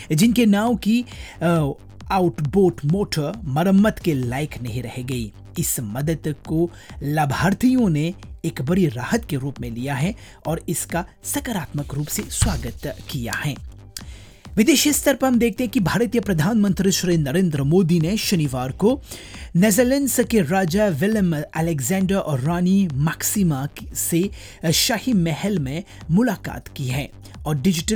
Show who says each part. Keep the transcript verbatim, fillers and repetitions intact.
Speaker 1: जिनके नाव की आउटबोट मोटर मरम्मत के लायक नहीं रह गई। इस मदद को लाभार्थियों ने एक बड़ी राहत के रूप में लिया है और इसका सकारात्मक रूप से स्वागत किया है। विदेशी स्तर पर हम देखते हैं कि भारतीय प्रधानमंत्री श्री नरेंद्र मोदी ने शनिवार को नेदरलैंड्स के राजा विलेम अलेक्जेंडर और रानी मैक्सिमा से शाही महल में मुलाकात की है और डिजिटल